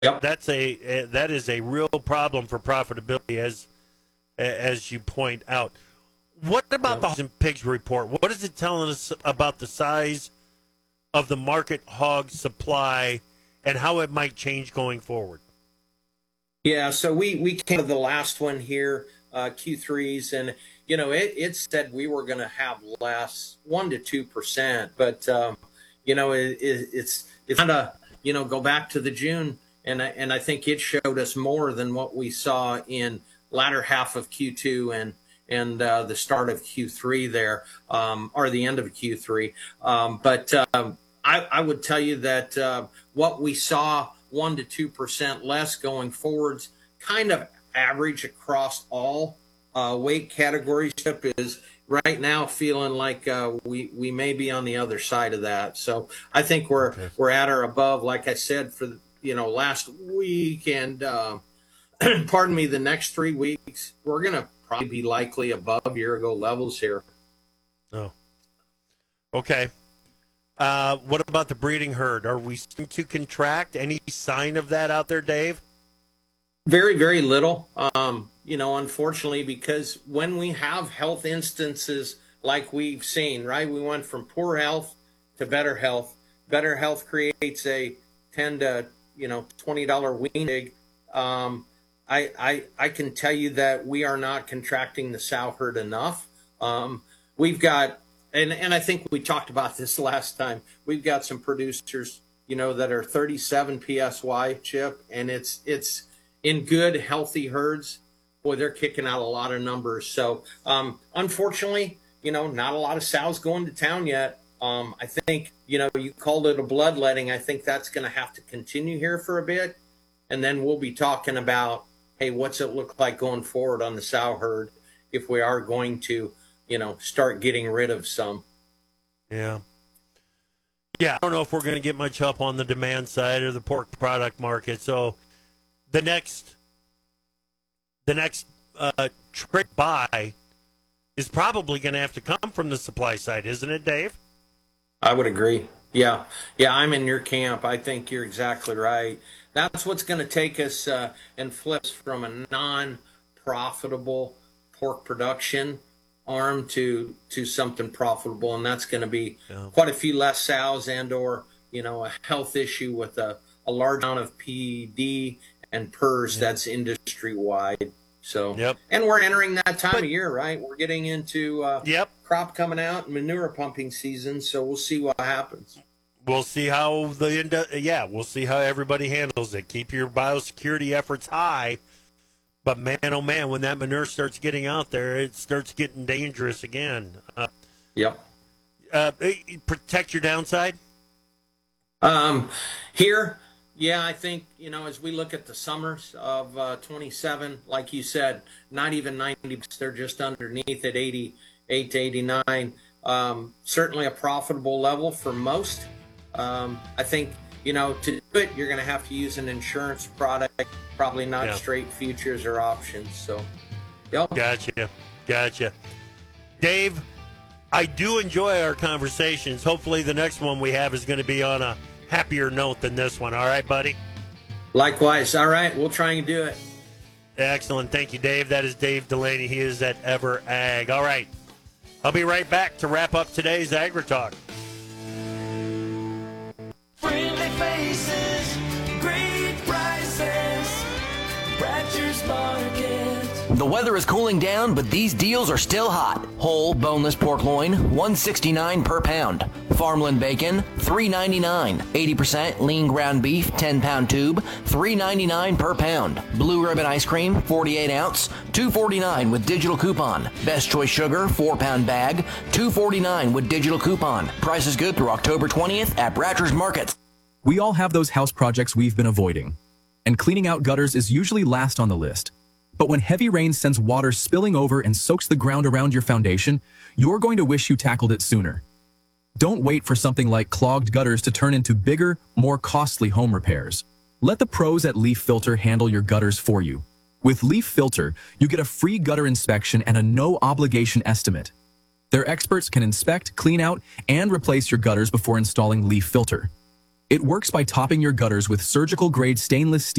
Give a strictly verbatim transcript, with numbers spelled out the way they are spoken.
Yep. That's a that is a real problem for profitability, as as you point out. What about Yep. the pigs report? What is it telling us about the size of the market hog supply and how it might change going forward? Yeah, so we we came to the last one here, uh, Q threes, and you know it, it said we were going to have less, one to two percent, but um, you know it, it, it's it's kind of you know go back to the June, and I, and I think it showed us more than what we saw in latter half of Q two and and uh, the start of Q three there, um, or the end of Q three. Um, but um, I, I would tell you that uh, what we saw one to two percent less going forwards, kind of average across all uh, weight categories. Is right now feeling like uh, we we may be on the other side of that. So I think we're Okay. we're at or above. Like I said, for you know last week and uh, pardon me, the next three weeks we're gonna probably be likely above year ago levels here. Oh, okay. Uh, what about the breeding herd? Are we starting to contract? Any sign of that out there, Dave? Very, very little. Um, you know, unfortunately, because when we have health instances like we've seen, right, we went from poor health to better health. Better health creates a ten to you know twenty dollar wean pig. Um, I, I I can tell you that we are not contracting the sow herd enough. Um, we've got, and and I think we talked about this last time. We've got some producers, you know, that are thirty-seven P S Y, Chip, and it's it's in good, healthy herds. Boy, they're kicking out a lot of numbers. So, um, unfortunately, you know, not a lot of sows going to town yet. Um, I think, you know, you called it a bloodletting. I think that's going to have to continue here for a bit. And then we'll be talking about, hey, what's it look like going forward on the sow herd if we are going to, you know, start getting rid of some. Yeah. Yeah, I don't know if we're going to get much help on the demand side or the pork product market. So the next the next uh, trick buy is probably going to have to come from the supply side, isn't it, Dave? I would agree. Yeah. Yeah, I'm in your camp. I think you're exactly right. That's what's going to take us uh, and flips from a non-profitable pork production arm to to something profitable, and that's going to be Yeah. quite a few less sows and or you know a health issue with a, a large amount of P D and P R S. Yep. That's industry wide. So, yep. And we're entering that time but, of year, right? We're getting into uh, yep. crop coming out and manure pumping season, so we'll see what happens. We'll see how the yeah, we'll see how everybody handles it. Keep your biosecurity efforts high, but man, oh man, when that manure starts getting out there, it starts getting dangerous again. Uh, yep. Uh, protect your downside. Um, here, yeah, I think you know as we look at the summers of uh, twenty-seven, like you said, not even ninety, they're just underneath at eighty-eight to eighty-nine. Um, certainly a profitable level for most. Um, I think, you know, to do it, you're going to have to use an insurance product, probably not yeah. straight futures or options. So, yep. Gotcha. Gotcha. Dave, I do enjoy our conversations. Hopefully the next one we have is going to be on a happier note than this one. All right, buddy? Likewise. All right. We'll try and do it. Excellent. Thank you, Dave. That is Dave Delaney. He is at Ever Ag. All right. I'll be right back to wrap up today's AgriTalk. Friendly faces, great prices, Bradshaw's Market. The weather is cooling down, but these deals are still hot. Whole boneless pork loin, one sixty-nine per pound. Farmland bacon, three ninety-nine. eighty percent lean ground beef, ten pound tube, three ninety-nine per pound. Blue Ribbon ice cream, forty-eight ounce, two forty-nine with digital coupon. Best Choice sugar, four pound bag, two forty-nine with digital coupon. Price is good through October twentieth at Bradshaw's Market. We all have those house projects we've been avoiding, and cleaning out gutters is usually last on the list. But when heavy rain sends water spilling over and soaks the ground around your foundation, you're going to wish you tackled it sooner. Don't wait for something like clogged gutters to turn into bigger, more costly home repairs. Let the pros at Leaf Filter handle your gutters for you. With Leaf Filter, you get a free gutter inspection and a no-obligation estimate. Their experts can inspect, clean out, and replace your gutters before installing Leaf Filter. It works by topping your gutters with surgical grade stainless steel